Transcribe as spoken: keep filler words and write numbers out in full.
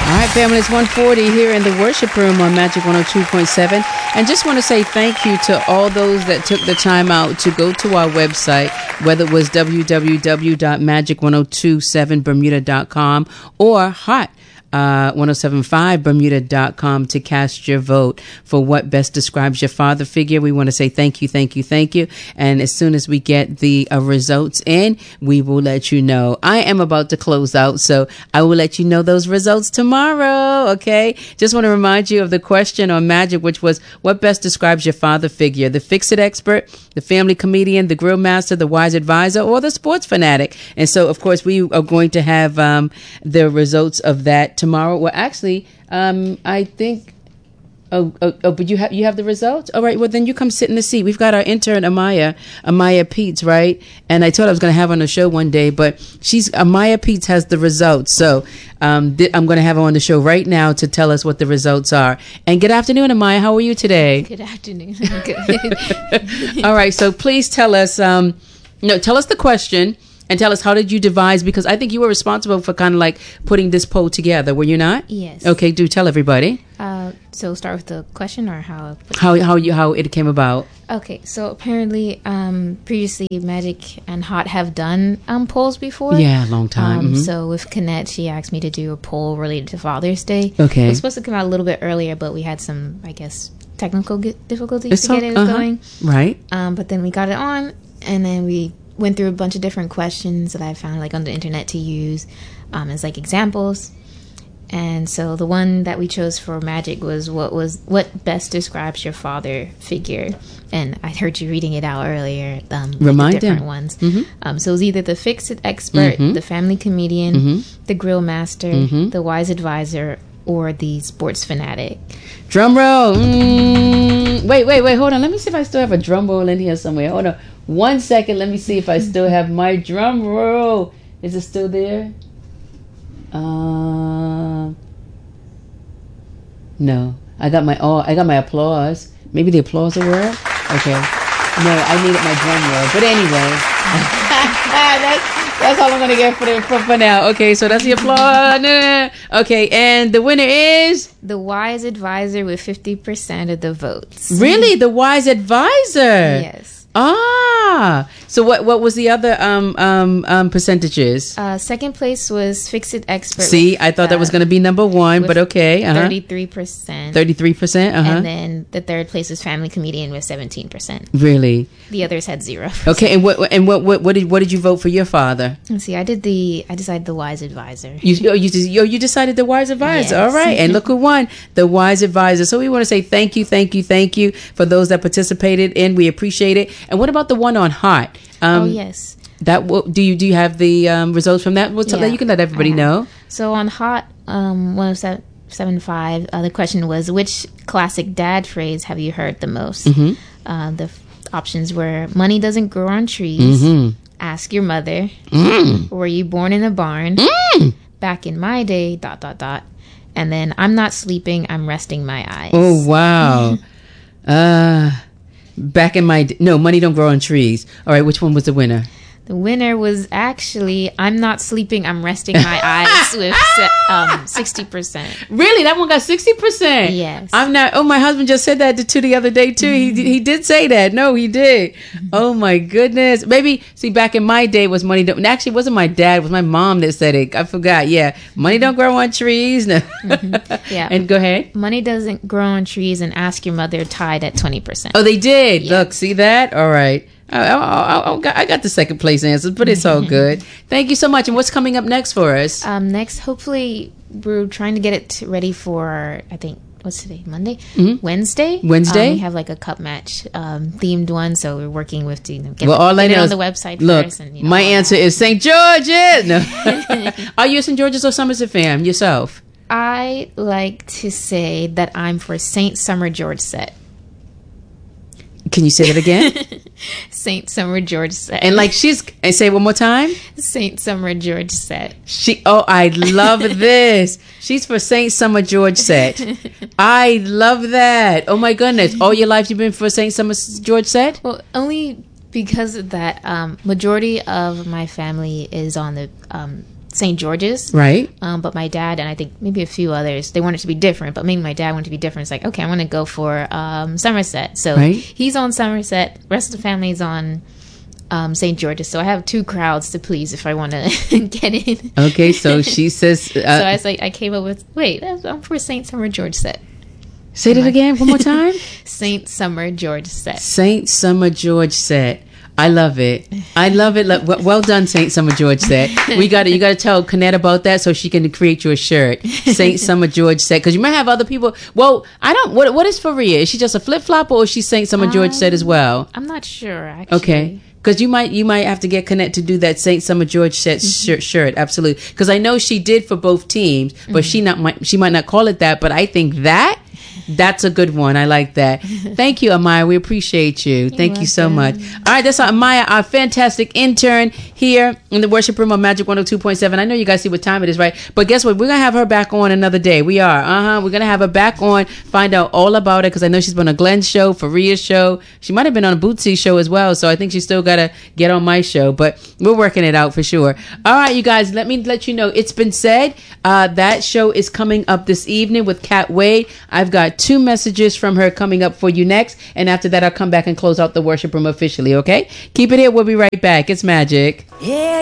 All right, family, it's one forty here in the worship room on Magic one oh two point seven. And just want to say thank you to all those that took the time out to go to our website, whether it was w w w dot magic ten twenty-seven bermuda dot com or hot Uh, ten seventy-five bermuda dot com to cast your vote for what best describes your father figure. We want to say thank you, thank you, thank you. And as soon as we get the uh, results in, we will let you know. I am about to close out, so I will let you know those results tomorrow, okay? Just want to remind you of the question on Magic, which was what best describes your father figure? The fix-it expert, the family comedian, the grill master, the wise advisor, or the sports fanatic? And so, of course, we are going to have um, the results of that tomorrow. Well, actually, um, I think. Oh, oh, oh, but you have you have the results. All right. Well, then you come sit in the seat. We've got our intern Amaya, Amaya Peets, right? And I told her I was going to have her on the show one day, but she's Amaya Peets has the results. So um, th- I'm going to have her on the show right now to tell us what the results are. And good afternoon, Amaya. How are you today? Good afternoon. Good. All right. So please tell us. Um, no, tell us the question. And tell us, how did you devise? Because I think you were responsible for kind of like putting this poll together. Were you not? Yes. Okay. Do tell everybody. Uh, so start with the question or how? How how you how it came about? Okay. So apparently, um, previously Magic and Hot have done um polls before. Yeah, long time. Um, Mm-hmm. So with Kenneth, she asked me to do a poll related to Father's Day. Okay. It was supposed to come out a little bit earlier, but we had some, I guess, technical g- difficulties It's to get all- it uh-huh. going. Right. Um, but then we got it on, and then we went through a bunch of different questions that I found like on the internet to use um, as like examples. And so the one that we chose for Magic was what was what best describes your father figure. And I heard you reading it out earlier. Um, like Remind the different them. ones. Mhm. Um, so it was either the fix-it expert, Mhm. the family comedian, Mhm. the grill master, Mhm. the wise advisor, or the sports fanatic. Drum roll. Mm. Wait, wait, wait. Hold on. Let me see if I still have a drum roll in here somewhere. Hold on. One second. Let me see if I still have my drum roll. Is it still there? Uh, no. I got my oh, I got my applause. Maybe the applause will work. Okay. No, I needed my drum roll. But anyway, that's that's all I'm gonna get for the for, for now. Okay, so that's the applause. Okay, and the winner is The wise advisor with fifty percent of the votes. really the wise advisor. Yes. Ah, so what what was the other um um um percentages? Uh, second place was Fix It Expert. See, with, I thought that was uh, going to be number one, with but okay. Uh-huh. thirty-three percent. thirty-three percent. Uh-huh. And then the third place was Family Comedian with seventeen percent. Really? The others had zero. Okay, and what and what, what what did what did you vote for your father? Let's see, I did the, I decided the wise advisor. You oh, you just, yo, you decided the wise advisor. Yes. All right, and look who won, the wise advisor. So we want to say thank you, thank you, thank you for those that participated, and we appreciate it. And what about the one on Hot? Um, oh, yes. That will, do you do you have the um, results from that? Well, tell- Yeah, you can let everybody I have. know. So on Hot um, one oh seven five, uh, the question was, which classic dad phrase have you heard the most? Mm-hmm. Uh, the f- options were, money doesn't grow on trees, Mm-hmm. ask your mother, Mm. were you born in a barn, Mm. back in my day, dot, dot, dot. And then, I'm not sleeping, I'm resting my eyes. Oh wow. uh back in my d- no, money don't grow on trees. All right, which one was the winner? The winner was actually, I'm not sleeping, I'm resting my eyes with se- um, sixty percent. Really? That one got sixty percent? Yes. I'm not, oh, my husband just said that to the other day too. He he did say that. No, he did. Oh my goodness. Maybe, see, back in my day was money don't, actually it wasn't my dad, it was my mom that said it. I forgot. Yeah. Money don't grow on trees. No. Yeah. And go ahead. Money doesn't grow on trees, and ask your mother tied at twenty percent. Oh, they did. Yeah. Look, see that? All right. I, I, I, I got- I got the second place answers, but it's all good. Thank you so much. And what's coming up next for us? Um, next, hopefully, we're trying to get it ready for, I think, what's today? Monday? Mhm. Wednesday? Wednesday? Um, we have like a cup match um, themed one, so we're working with, you know, get, Well, all I get it know on is- the website Look, first. And, you know, my all answer that. is Saint George's. No. Are you a Saint George's or Somerset fan yourself? I like to say that I'm for Saint Summer George set. Can you say that again? Saint Summer George set. And like she's, and say it one more time. Saint Summer George set. She, oh, I love this. She's for Saint Summer George set. I love that. Oh my goodness. All your life you've been for Saint Summer George set? Well, only because of that, um, majority of my family is on the um, Saint George's. Right. Um, but my dad and I think maybe a few others, they wanted to be different, but maybe my dad wanted to be different. It's like, okay, I want to go for um, Somerset. So right. he's on Somerset. The rest of the family is on um, Saint George's. So I have two crowds to please if I want to get in. Okay, so she says... Uh, so I was like, I came up with, wait, I'm for Saint Summer George set. Say that again one more time. Saint Summer George set. Saint Summer George set. I love it. I love it. Well done, Saint Summer George set. We got to you got to tell Canette about that so she can create you a shirt. Saint Summer George set, because you might have other people. Well, I don't. What What is Faria? Is she just a flip flop, or is she Saint Summer George um, set as well? I'm not sure. Actually. Okay. Because you might you might have to get Canette to do that Saint Summer George set mm-hmm. shirt, shirt. Absolutely. Because I know she did for both teams, but mm-hmm. she not might she might not call it that. But I think that. That's a good one. I like that. Thank you, Amaya. We appreciate you. You're Thank welcome. you so much. All right, that's Amaya, our fantastic intern here in the worship room on Magic one oh two point seven. I know you guys see what time it is, right? But guess what? We're going to have her back on another day. We are. Uh-huh. We're going to have her back on, find out all about it, because I know she's been on Glenn's show, Faria's show. She might have been on a Bootsy show as well, so I think she's still got to get on my show, but we're working it out for sure. All right, you guys, let me let you know. It's been said. Uh, that show is coming up this evening with Kat Wade. I've got two messages from her coming up for you next, and after that I'll come back and close out the worship room officially. Okay, keep it here, we'll be right back. It's Magic. Yeah.